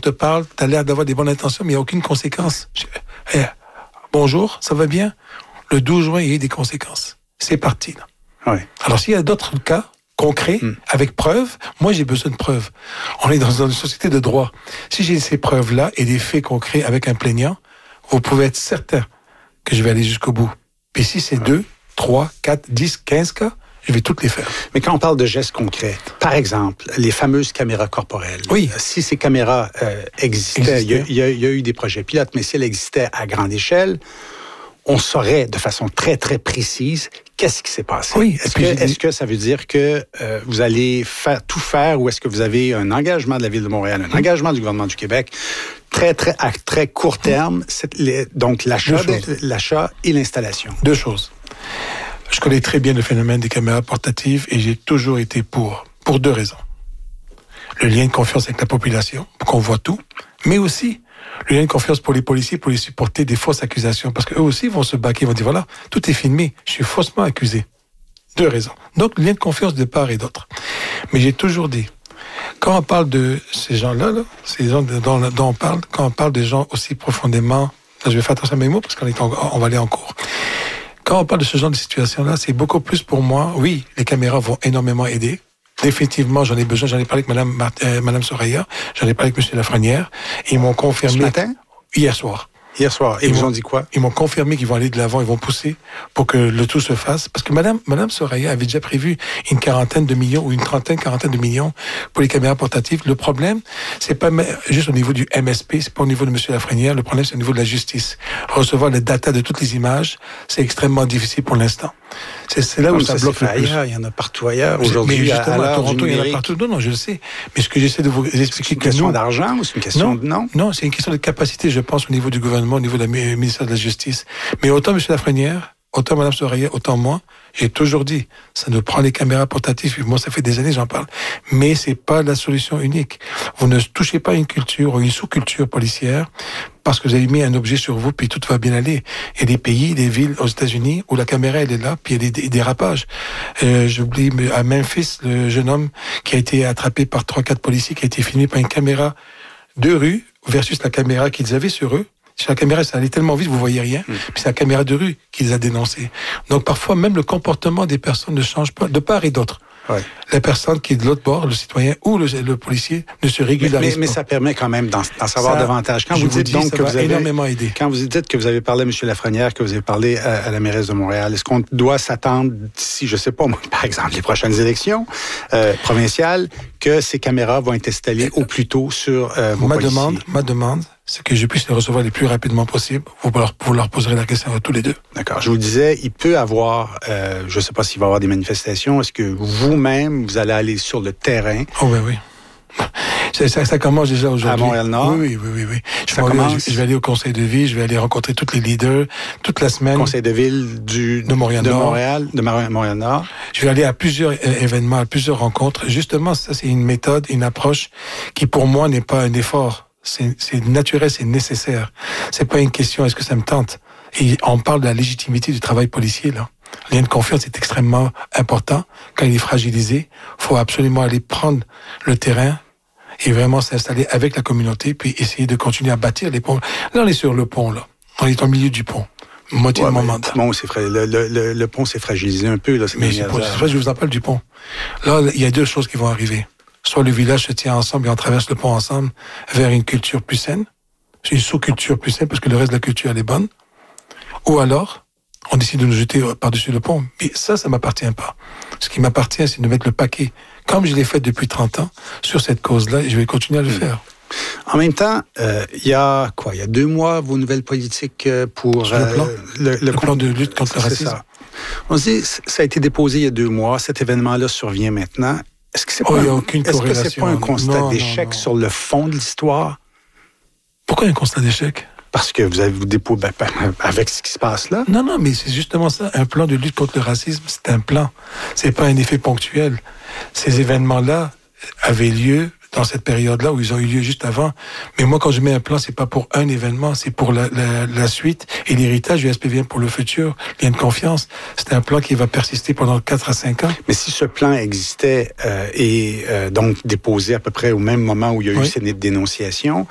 te parle, tu as l'air d'avoir des bonnes intentions, mais il n'y a aucune conséquence. Bonjour, ça va bien? Le 12 juin, il y a eu des conséquences. C'est parti, là. Oui. Alors, s'il y a d'autres cas concrets, avec preuves, moi, j'ai besoin de preuves. On est dans une société de droit. Si j'ai ces preuves-là et des faits concrets avec un plaignant, vous pouvez être certain que je vais aller jusqu'au bout. Puis si c'est 2, 3, 4, 10, 15 cas, je vais toutes les faire. Mais quand on parle de gestes concrets, par exemple, les fameuses caméras corporelles. Oui. Si ces caméras existaient, il y a eu des projets pilotes, mais si elles existaient à grande échelle, on saurait de façon très, très précise qu'est-ce qui s'est passé. Oui. Est-ce que ça veut dire que vous allez tout faire ou est-ce que vous avez un engagement de la Ville de Montréal, un engagement du gouvernement du Québec à très court terme, donc l'achat et l'installation? 2 choses. Je connais très bien le phénomène des caméras portatives et j'ai toujours été pour 2 raisons. Le lien de confiance avec la population, pour qu'on voit tout, mais aussi le lien de confiance pour les policiers, pour les supporter des fausses accusations. Parce qu'eux aussi vont se baquer, ils vont dire, voilà, tout est filmé, je suis faussement accusé. 2 raisons. Donc, le lien de confiance de part et d'autre. Mais j'ai toujours dit, quand on parle de ces gens-là, ces gens dont on parle, quand on parle des gens aussi profondément, là, je vais faire attention à mes mots parce qu'on va aller en cours. Quand on parle de ce genre de situation-là, c'est beaucoup plus pour moi, oui, les caméras vont énormément aider. Définitivement, j'en ai besoin. J'en ai parlé avec Madame Soraya, j'en ai parlé avec M. Lafrenière. Ils m'ont confirmé. Ce matin? Hier soir. Hier soir. Et ils vous ont dit quoi? Ils m'ont confirmé qu'ils vont aller de l'avant, ils vont pousser pour que le tout se fasse. Parce que Madame Soraya avait déjà prévu une quarantaine de millions ou une quarantaine de millions pour les caméras portatives. Le problème, c'est pas juste au niveau du MSP, c'est pas au niveau de M. Lafrenière. Le problème, c'est au niveau de la justice. Recevoir les data de toutes les images, c'est extrêmement difficile pour l'instant. C'est là où ça bloque le plus. Il y en a partout ailleurs. Aujourd'hui, mais justement, à Toronto, il y en a partout. Non, je le sais. Mais ce que j'essaie de vous expliquer, c'est une question d'argent ou c'est une question de non? Non, c'est une question de capacité, je pense, au niveau du gouvernement, au niveau du ministère de la Justice. Mais autant M. Lafrenière, autant Mme Soraya, autant moi, j'ai toujours dit, ça nous prend les caméras portatives. Moi, ça fait des années, j'en parle. Mais c'est pas la solution unique. Vous ne touchez pas une culture ou une sous-culture policière parce que vous avez mis un objet sur vous, puis tout va bien aller. Il y a des pays, des villes aux États-Unis où la caméra, elle est là, puis il y a des dérapages. J'oublie, à Memphis, le jeune homme qui a été attrapé par 3-4 policiers, qui a été filmé par une caméra de rue versus la caméra qu'ils avaient sur eux. Sur la caméra, ça allait tellement vite, vous voyez rien. Puis c'est la caméra de rue qui les a dénoncés. Donc parfois, même le comportement des personnes ne change pas, de part et d'autre. Ouais. La personne qui est de l'autre bord, le citoyen ou le policier, ne se régularise pas. Mais ça permet quand même d'en savoir davantage. Quand vous dites donc que vous avez énormément aidé. Quand vous dites que vous avez parlé à M. Lafrenière, que vous avez parlé à la mairesse de Montréal, est-ce qu'on doit s'attendre d'ici, je sais pas, par exemple, les prochaines élections provinciales, que ces caméras vont être installées au plus tôt sur vos policiers? Ma demande, c'est que je puisse les recevoir le plus rapidement possible. Vous leur poserez la question à tous les deux. D'accord. Je vous disais, il peut avoir, je ne sais pas s'il va y avoir des manifestations. Est-ce que vous-même, vous allez aller sur le terrain? Oh oui. Ça commence déjà aujourd'hui. À Montréal-Nord? Oui. Je vais aller au conseil de ville, je vais aller rencontrer tous les leaders toute la semaine. Conseil de ville de Montréal-Nord. Je vais aller à plusieurs événements, à plusieurs rencontres. Justement, ça, c'est une méthode, une approche qui, pour moi, n'est pas un effort. C'est naturel, c'est nécessaire. C'est pas une question, est-ce que ça me tente? Et on parle de la légitimité du travail policier, là. Le lien de confiance est extrêmement important. Quand il est fragilisé, faut absolument aller prendre le terrain et vraiment s'installer avec la communauté, puis essayer de continuer à bâtir les ponts. Là, on est sur le pont, là. On est au milieu du pont. Moitié de mon mandat. Bon, le pont s'est fragilisé un peu, là. Mais c'est pour ça que je vous en parle du pont. Là, il y a 2 choses qui vont arriver. Soit le village se tient ensemble et on traverse le pont ensemble vers une culture plus saine. C'est une sous-culture plus saine parce que le reste de la culture, elle est bonne. Ou alors, on décide de nous jeter par-dessus le pont. Mais ça m'appartient pas. Ce qui m'appartient, c'est de mettre le paquet, comme je l'ai fait depuis 30 ans, sur cette cause-là, et je vais continuer à le faire. En même temps, il y a 2 mois, vos nouvelles politiques pour le plan de lutte contre le racisme. Ça. On se dit, ça a été déposé il y a 2 mois, cet événement-là survient maintenant. Est-ce que c'est pas un constat d'échec sur le fond de l'histoire? Pourquoi un constat d'échec? Parce que vous avez déposé avec ce qui se passe là? Non, mais c'est justement ça. Un plan de lutte contre le racisme, c'est un plan. C'est pas un effet ponctuel. Ces événements-là avaient lieu dans cette période-là où ils ont eu lieu juste avant. Mais moi, quand je mets un plan, c'est pas pour un événement, c'est pour la suite et l'héritage du SPVM pour le futur, lien de confiance. C'est un plan qui va persister pendant 4 à 5 ans. Mais si ce plan existait et donc déposé à peu près au même moment où il y a eu ces dénonciations,